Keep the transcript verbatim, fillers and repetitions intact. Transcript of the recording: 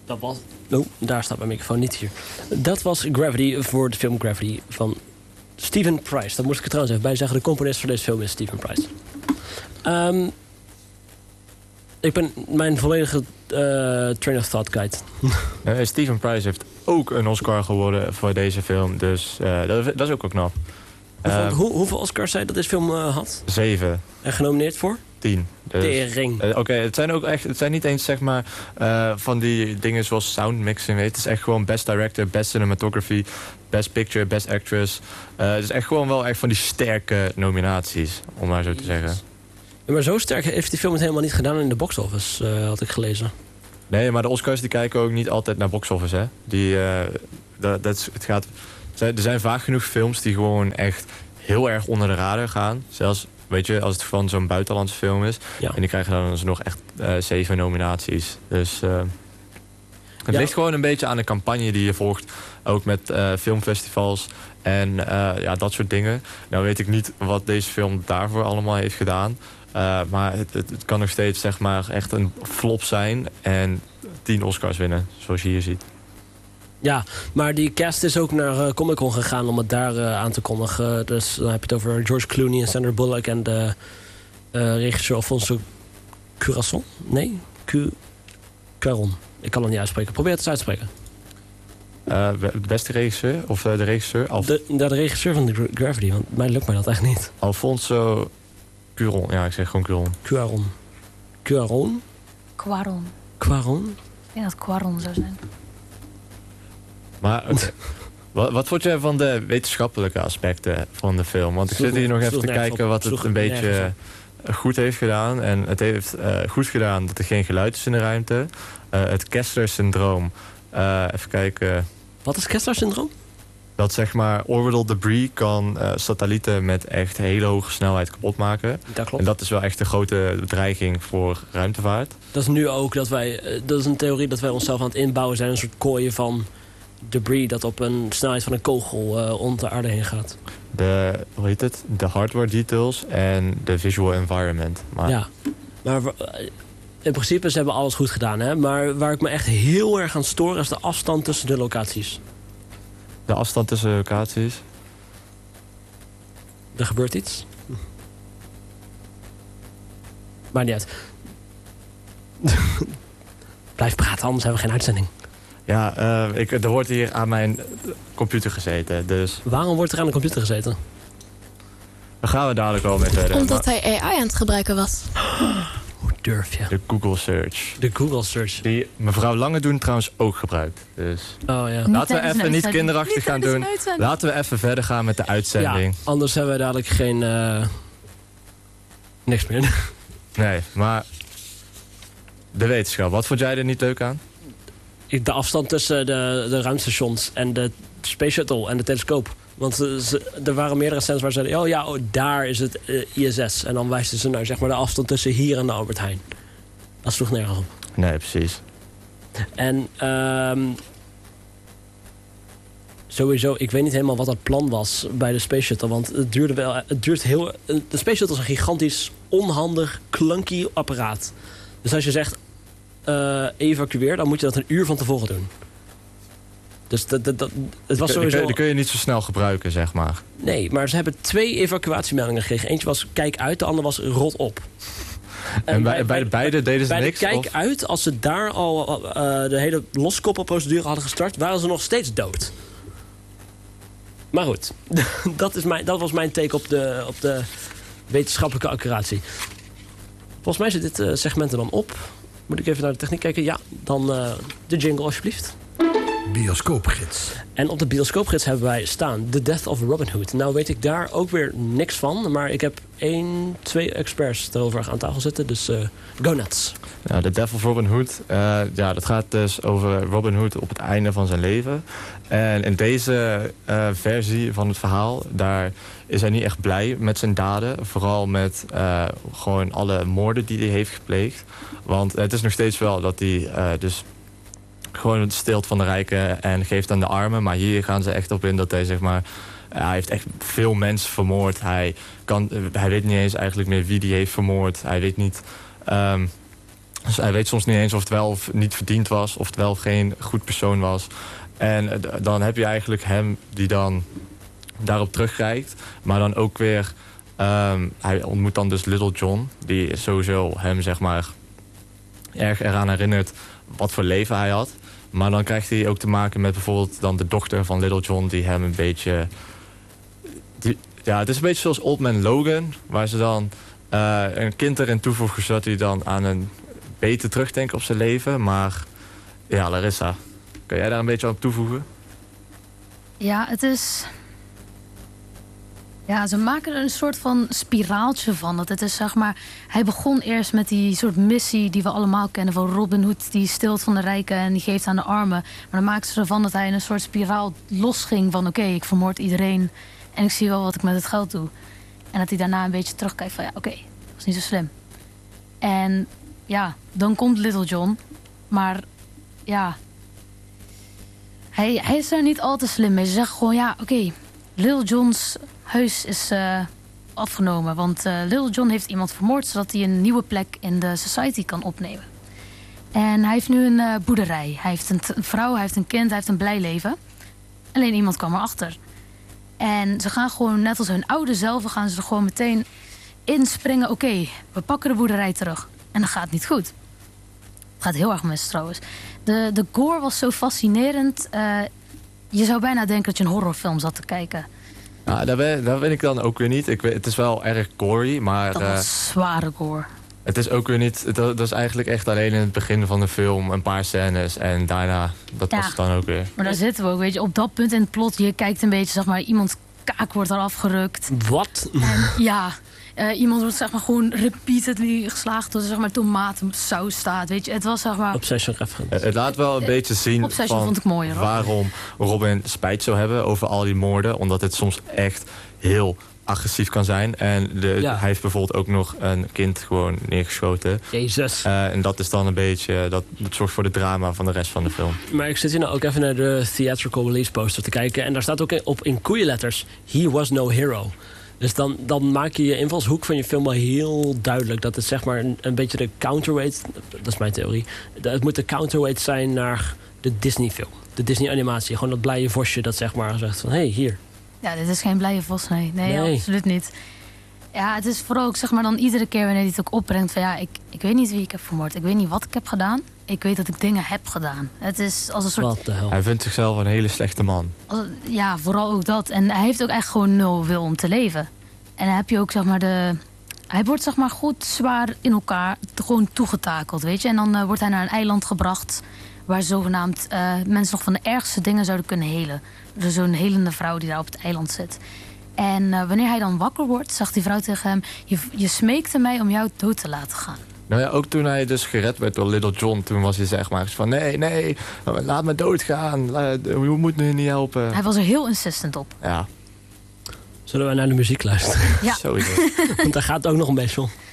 Dat was... Oh, daar staat mijn microfoon, niet hier. Dat was Gravity voor de film Gravity van Steven Price. Dat moest ik er trouwens even bij zeggen. De componist voor deze film is Steven Price. Um, ik ben mijn volledige uh, train of thought kwijt. uh, Steven Price heeft ook een Oscar geworden voor deze film. Dus uh, dat, dat is ook wel knap. Hoeveel, Uh, hoe, hoeveel Oscars zei dat deze film uh, had? Zeven. En genomineerd voor? Tien. Dus, Tering. Uh, Oké, okay, het zijn ook echt, het zijn niet eens zeg maar uh, van die dingen zoals sound mixing, weet. Het is echt gewoon best director, best cinematography, best picture, best actress. Uh, het is echt gewoon wel echt van die sterke nominaties, om maar zo te zeggen. Ja, maar zo sterk heeft die film het helemaal niet gedaan in de box office, uh, had ik gelezen. Nee, maar de Oscars die kijken ook niet altijd naar box office, hè. Die, uh, dat, dat is, het gaat, er zijn vaak genoeg films die gewoon echt heel erg onder de radar gaan. Zelfs, weet je, als het van zo'n buitenlandse film is. Ja. En die krijgen dan dus nog echt uh, zeven nominaties. Dus uh, het ja. ligt gewoon een beetje aan de campagne die je volgt. Ook met uh, filmfestivals en uh, ja, dat soort dingen. Nou weet ik niet wat deze film daarvoor allemaal heeft gedaan. Uh, maar het, het, het kan nog steeds zeg maar echt een flop zijn. En tien Oscars winnen, zoals je hier ziet. Ja, maar die cast is ook naar uh, Comic Con gegaan om het daar uh, aan te kondigen. Dus dan heb je het over George Clooney en Sandra Bullock en de uh, regisseur Alfonso Cuarón. Nee, Cu Cuarón. Ik kan het niet uitspreken. Probeer het eens uit te spreken. Uh, de beste regisseur? Of uh, de regisseur? Alf de, de, de regisseur van de Gravity, want mij lukt mij dat echt niet. Alfonso Cuarón. Ja, ik zeg gewoon Cuarón. Cuarón. Cuarón? Cuarón. Cuarón? Ik denk dat Cuarón zou zijn. Maar okay. wat, wat vond jij van de wetenschappelijke aspecten van de film? Want ik zit hier nog even te kijken wat het een beetje goed heeft gedaan. En het heeft uh, goed gedaan dat er geen geluid is in de ruimte. Uh, het Kessler-syndroom. Uh, even kijken. Wat is Kessler-syndroom? Dat zeg maar orbital debris kan uh, satellieten met echt hele hoge snelheid kapot maken. Dat klopt. En dat is wel echt een grote bedreiging voor ruimtevaart. Dat is nu ook dat wij... Uh, dat is een theorie dat wij onszelf aan het inbouwen zijn. Een soort kooien van debris dat op een snelheid van een kogel uh, om de aarde heen gaat. De, hoe heet het? De hardware details en de visual environment. Maar ja, maar uh, in principe ze hebben alles goed gedaan. Hè? Maar waar ik me echt heel erg aan stoor is de afstand tussen de locaties. De afstand tussen locaties? Er gebeurt iets. Maar niet uit. Blijf praten, anders hebben we geen uitzending. Ja, uh, ik, er wordt hier aan mijn computer gezeten, dus... Waarom wordt er aan de computer gezeten? Daar gaan we dadelijk wel mee verder. Omdat maar... hij A I aan het gebruiken was. Hoe durf je? De Google Search. De Google Search. Die mevrouw Langedoen trouwens ook gebruikt. Dus oh, ja. laten we even niet kinderachtig niet gaan doen. Laten we even verder gaan met de uitzending. Ja, anders hebben we dadelijk geen... Uh, niks meer. Nee, maar... De wetenschap, wat vond jij er niet leuk aan? De afstand tussen de, de ruimtestations en de Space Shuttle en de telescoop. Want uh, ze, er waren meerdere scènes waar ze zeiden... oh ja, oh, daar is het uh, I S S. En dan wijsten ze naar zeg maar, de afstand tussen hier en de Albert Heijn. Dat sloeg nergens op. Nee, precies. En um, sowieso, ik weet niet helemaal wat het plan was bij de Space Shuttle. Want het duurde wel... Het duurt heel, de Space Shuttle is een gigantisch, onhandig, clunky apparaat. Dus als je zegt... Uh, evacueer, dan moet je dat een uur van tevoren doen. Dus dat, dat, dat, het was sowieso... Die kun je niet zo snel gebruiken, zeg maar. Nee, maar ze hebben twee evacuatiemeldingen gekregen. Eentje was kijk uit, de andere was rot op. En, en bij, bij, bij de beide deden ze bij niks? Bij de kijk of? uit, als ze daar al uh, de hele loskoppelprocedure hadden gestart... waren ze nog steeds dood. Maar goed, dat, is mijn, dat was mijn take op de, op de wetenschappelijke accuratie. Volgens mij zit dit uh, segment er dan op... Moet ik even naar de techniek kijken? Ja, dan uh, de jingle alsjeblieft. Bioscoopgids. En op de bioscoopgids hebben wij staan The Death of Robin Hood. Nou weet ik daar ook weer niks van. Maar ik heb één, twee experts erover aan tafel zitten. Dus uh, go nuts. Ja, The Death of Robin Hood. Uh, ja, dat gaat dus over Robin Hood op het einde van zijn leven. En in deze uh, versie van het verhaal... daar is hij niet echt blij met zijn daden. Vooral met uh, gewoon alle moorden die hij heeft gepleegd. Want het is nog steeds wel dat hij uh, dus gewoon steelt van de rijken en geeft aan de armen. Maar hier gaan ze echt op in dat hij zeg maar... Uh, hij heeft echt veel mensen vermoord. Hij, kan, uh, hij weet niet eens eigenlijk meer wie die heeft vermoord. Hij weet niet... Um, Dus hij weet soms niet eens of het wel of niet verdiend was, of het wel of geen goed persoon was. En uh, dan heb je eigenlijk hem die dan daarop terugkijkt, maar dan ook weer... Um, hij ontmoet dan dus Little John, die sowieso hem zeg maar erg eraan herinnert wat voor leven hij had. Maar dan krijgt hij ook te maken met bijvoorbeeld dan de dochter van Little John, die hem een beetje... Die, ja, het is een beetje zoals Old Man Logan, waar ze dan uh, een kind erin toevoegen, zodat hij dan aan een beter terugdenkt op zijn leven. Maar ja, Larissa, kan jij daar een beetje aan toevoegen? Ja, het is... Ja, ze maken er een soort van spiraaltje van. Dat het is, zeg maar, hij begon eerst met die soort missie die we allemaal kennen van Robin Hood. Die steelt van de rijken en die geeft aan de armen. Maar dan maken ze ervan dat hij in een soort spiraal losging van... oké, okay, ik vermoord iedereen en ik zie wel wat ik met het geld doe. En dat hij daarna een beetje terugkijkt van ja, oké, okay, dat was niet zo slim. En ja, dan komt Little John. Maar ja, hij, hij is er niet al te slim mee. Ze zeggen gewoon ja, oké, okay, Little John's huis is uh, afgenomen. Want uh, Little John heeft iemand vermoord, zodat hij een nieuwe plek in de society kan opnemen. En hij heeft nu een uh, boerderij. Hij heeft een, t- een vrouw, hij heeft een kind, hij heeft een blij leven. Alleen iemand kwam erachter. En ze gaan gewoon, net als hun oude zelf, gaan ze er gewoon meteen inspringen. Oké, okay, we pakken de boerderij terug. En dat gaat niet goed. Het gaat heel erg mis trouwens. De, de gore was zo fascinerend. Uh, je zou bijna denken dat je een horrorfilm zat te kijken. Ja, daar ben, daar ben ik dan ook weer niet. Ik weet, het is wel erg gory, maar... Dat was uh, zware gore. Het is ook weer niet... Het, dat is eigenlijk echt alleen in het begin van de film een paar scènes. En daarna, dat ja, was het dan ook weer. Maar daar zitten we ook, weet je. Op dat punt in het plot, je kijkt een beetje, zeg maar... iemands kaak wordt eraf gerukt. Wat? En ja... Uh, iemand wordt zeg maar gewoon repeatedly geslagen tot zeg maar tomatensaus staat, weet je. Het was zeg maar... Obsession reference. Uh, het laat wel een uh, beetje zien Obsession van vond ik mooier, hoor. Waarom Robin spijt zou hebben over al die moorden. Omdat het soms echt heel agressief kan zijn. En de, ja. hij heeft bijvoorbeeld ook nog een kind gewoon neergeschoten. Jezus. Uh, en dat is dan een beetje... Dat, dat zorgt voor de drama van de rest van de film. Maar ik zit hier nou ook even naar de theatrical release poster te kijken. En daar staat ook op in koeienletters... He was no hero. Dus dan, dan maak je je invalshoek van je film wel heel duidelijk. Dat het zeg maar een, een beetje de counterweight... Dat is mijn theorie. De, het moet de counterweight zijn naar de Disney film. De Disney animatie. Gewoon dat blije vosje dat zeg maar zegt van... Hé, hey, hier. Ja, dit is geen blije vos, nee. nee. Nee, nee. absoluut niet. Ja, het is vooral ook zeg maar dan iedere keer wanneer hij het ook opbrengt... van ja, ik, ik weet niet wie ik heb vermoord. Ik weet niet wat ik heb gedaan. Ik weet dat ik dingen heb gedaan. Het is als een soort... Wat de hel. Hij vindt zichzelf een hele slechte man. Als, ja, vooral ook dat. En hij heeft ook echt gewoon nul wil om te leven. En dan heb je ook zeg maar de... Hij wordt zeg maar goed zwaar in elkaar gewoon toegetakeld, weet je. En dan uh, wordt hij naar een eiland gebracht... waar zogenaamd uh, mensen nog van de ergste dingen zouden kunnen helen. Dus zo'n helende vrouw die daar op het eiland zit. En uh, wanneer hij dan wakker wordt, zegt die vrouw tegen hem... Je, je smeekte mij om jou dood te laten gaan. Nou ja, ook toen hij dus gered werd door Little John... toen was hij zeg maar van... nee, nee, laat me doodgaan. Je moet me niet helpen. Hij was er heel insistent op. Ja. Zullen we naar de muziek luisteren? Ja. Sowieso. Want daar gaat het ook nog een beetje om.